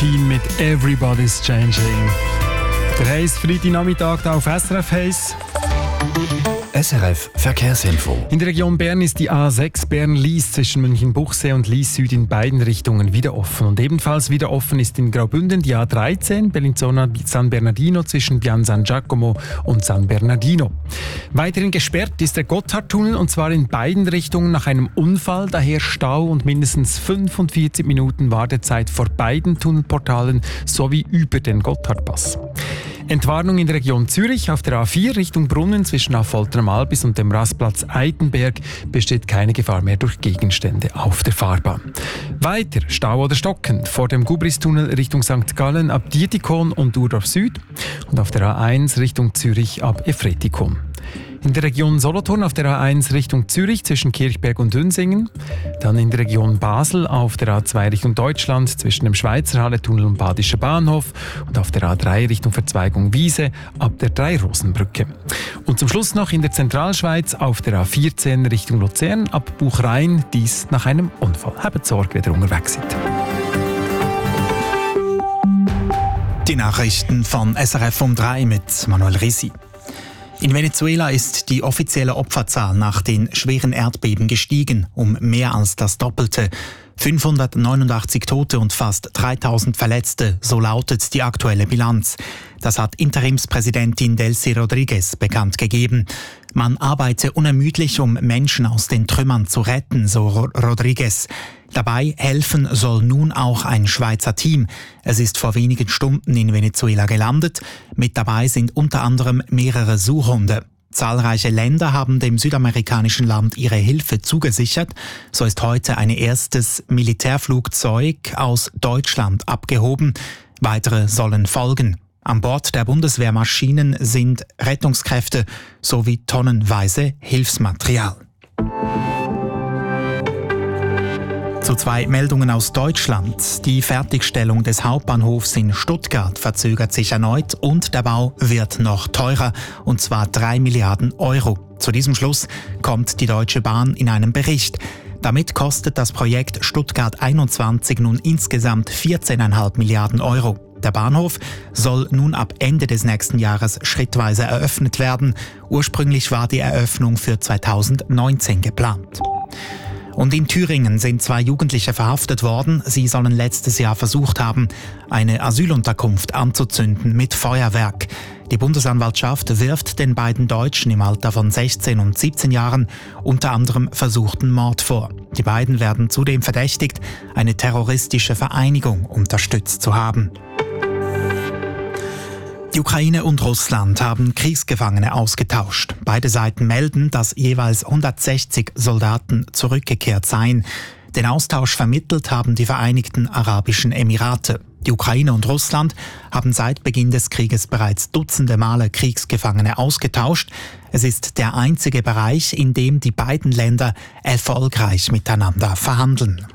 Machine mit Everybody's Changing. Der Heiss Freitagnachmittag hier auf SRF Heiss. SRF Verkehrsinfo. In der Region Bern ist die A6 Bern-Lies zwischen Münchenbuchsee und Lies Süd in beiden Richtungen wieder offen. Und ebenfalls wieder offen ist in Graubünden die A13 Bellinzona-San Bernardino zwischen Pian San Giacomo und San Bernardino. Weiterhin gesperrt ist der Gotthardtunnel und zwar in beiden Richtungen nach einem Unfall. Daher Stau und mindestens 45 Minuten Wartezeit vor beiden Tunnelportalen sowie über den Gotthardpass. Entwarnung in der Region Zürich auf der A4 Richtung Brunnen zwischen Affolter am Albis und dem Rastplatz Eitenberg besteht keine Gefahr mehr durch Gegenstände auf der Fahrbahn. Weiter Stau oder stockend vor dem Gubristunnel Richtung St. Gallen ab Dietikon und Urdorf Süd und auf der A1 Richtung Zürich ab Efretikon. In der Region Solothurn auf der A1 Richtung Zürich zwischen Kirchberg und Dünsingen. Dann in der Region Basel auf der A2 Richtung Deutschland zwischen dem Schweizer Halletunnel und Badischer Bahnhof. Und auf der A3 Richtung Verzweigung Wiese ab der Drei-Rosen-Brücke. Und zum Schluss noch in der Zentralschweiz auf der A14 Richtung Luzern ab Buchrein. Dies nach einem Unfall. Habt Sorge, wenn ihr unterwegs seid. Die Nachrichten von SRF um 3 mit Manuel Risi. In Venezuela ist die offizielle Opferzahl nach den schweren Erdbeben gestiegen, um mehr als das Doppelte. 589 Tote und fast 3000 Verletzte, so lautet die aktuelle Bilanz. Das hat Interimspräsidentin Delcy Rodriguez bekannt gegeben. Man arbeite unermüdlich, um Menschen aus den Trümmern zu retten, so Rodriguez. Dabei helfen soll nun auch ein Schweizer Team. Es ist vor wenigen Stunden in Venezuela gelandet. Mit dabei sind unter anderem mehrere Suchhunde. Zahlreiche Länder haben dem südamerikanischen Land ihre Hilfe zugesichert. So ist heute ein erstes Militärflugzeug aus Deutschland abgehoben. Weitere sollen folgen. An Bord der Bundeswehrmaschinen sind Rettungskräfte sowie tonnenweise Hilfsmaterial. Zu 2 Meldungen aus Deutschland. Die Fertigstellung des Hauptbahnhofs in Stuttgart verzögert sich erneut und der Bau wird noch teurer, und zwar 3 Milliarden Euro. Zu diesem Schluss kommt die Deutsche Bahn in einem Bericht. Damit kostet das Projekt Stuttgart 21 nun insgesamt 14,5 Milliarden Euro. Der Bahnhof soll nun ab Ende des nächsten Jahres schrittweise eröffnet werden. Ursprünglich war die Eröffnung für 2019 geplant. Und in Thüringen sind 2 Jugendliche verhaftet worden. Sie sollen letztes Jahr versucht haben, eine Asylunterkunft anzuzünden mit Feuerwerk. Die Bundesanwaltschaft wirft den beiden Deutschen im Alter von 16 und 17 Jahren unter anderem versuchten Mord vor. Die beiden werden zudem verdächtigt, eine terroristische Vereinigung unterstützt zu haben. Die Ukraine und Russland haben Kriegsgefangene ausgetauscht. Beide Seiten melden, dass jeweils 160 Soldaten zurückgekehrt seien. Den Austausch vermittelt haben die Vereinigten Arabischen Emirate. Die Ukraine und Russland haben seit Beginn des Krieges bereits dutzende Male Kriegsgefangene ausgetauscht. Es ist der einzige Bereich, in dem die beiden Länder erfolgreich miteinander verhandeln.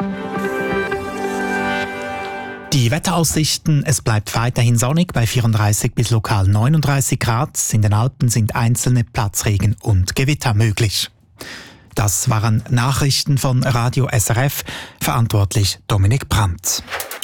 Die Wetteraussichten: Es bleibt weiterhin sonnig bei 34 bis lokal 39 Grad. In den Alpen sind einzelne Platzregen und Gewitter möglich. Das waren Nachrichten von Radio SRF. Verantwortlich Dominik Brandt.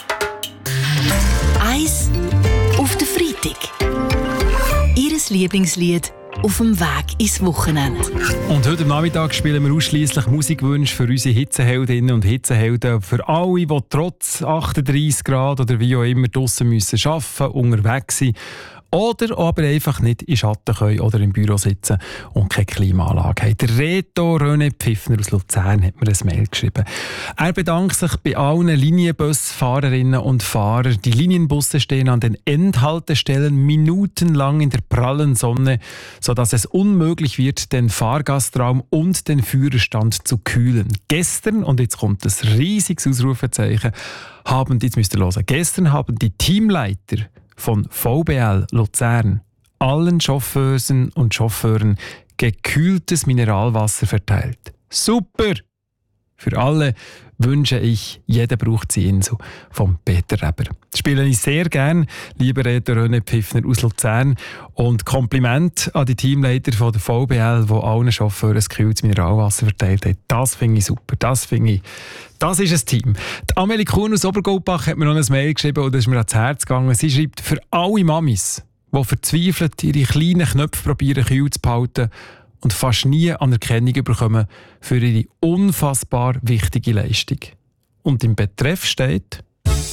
Eis auf den Freitag. Ihres Lieblingslied auf dem Weg ins Wochenende. Und heute am Nachmittag spielen wir ausschliesslich Musikwünsche für unsere Hitzeheldinnen und Hitzehelden. Für alle, die trotz 38 Grad oder wie auch immer draussen müssen arbeiten, unterwegs sind. Oder aber einfach nicht in Schatten können oder im Büro sitzen und keine Klimaanlage haben. Der Reto René Pfiffner aus Luzern hat mir ein Mail geschrieben. Er bedankt sich bei allen Linienbusfahrerinnen und Fahrern. Die Linienbusse stehen an den Endhaltestellen minutenlang in der prallen Sonne, sodass es unmöglich wird, den Fahrgastraum und den Führerstand zu kühlen. Gestern, und jetzt kommt das riesiges Ausrufezeichen, gestern haben die Teamleiter von VBL Luzern allen Chauffeusen und Chauffeuren gekühltes Mineralwasser verteilt. Super! Für alle wünsche ich, jeder braucht sie Insel von Peter Reber. Das spiele ich sehr gern, lieber Redner René Pfiffner aus Luzern. Und Kompliment an die Teamleiter von der VBL, die allen Chauffeuren das kühles Mineralwasser verteilt haben. Das finde ich super, das ist ein Team. Die Amelie Kuhn aus Obergoldbach hat mir noch ein Mail geschrieben und das ist mir ans Herz gegangen. Sie schreibt, für alle Mamis, die verzweifelt ihre kleinen Knöpfe probieren kühl zu behalten und fast nie Anerkennung bekommen für ihre unfassbar wichtige Leistung. Und im Betreff steht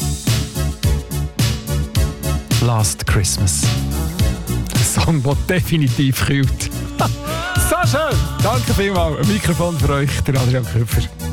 «Last Christmas». Ein Song, der definitiv kühlt. So schön! Danke vielmals. Ein Mikrofon für euch, der Adrian Köpfer.